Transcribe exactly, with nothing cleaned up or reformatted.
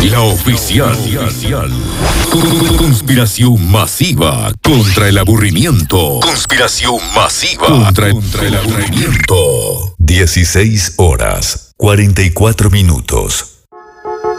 La oficial. Conspiración masiva contra el aburrimiento. Conspiración masiva contra, contra el aburrimiento. dieciséis horas, cuarenta y cuatro minutos.